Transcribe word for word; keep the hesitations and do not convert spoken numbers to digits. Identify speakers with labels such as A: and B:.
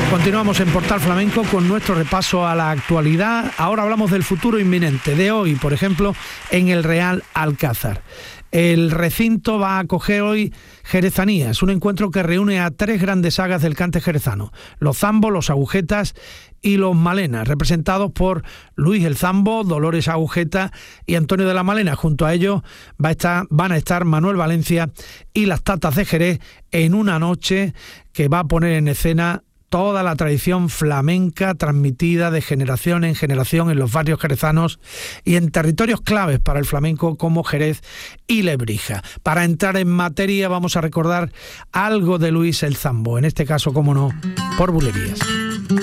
A: Continuamos en Portal Flamenco con nuestro repaso a la actualidad. Ahora hablamos del futuro inminente, de hoy, por ejemplo, en el Real Alcázar. El recinto va a acoger hoy Jerezanías, un encuentro que reúne a tres grandes sagas del cante jerezano: los zambos, los agujetas y los malenas, representados por Luis el Zambo, Dolores Agujeta y Antonio de la Malena. Junto a ellos va a estar, van a estar Manuel Valencia y las Tatas de Jerez en una noche que va a poner en escena toda la tradición flamenca transmitida de generación en generación en los barrios jerezanos y en territorios claves para el flamenco como Jerez y Lebrija. Para entrar en materia vamos a recordar algo de Luis el Zambo, en este caso, como no, por bulerías.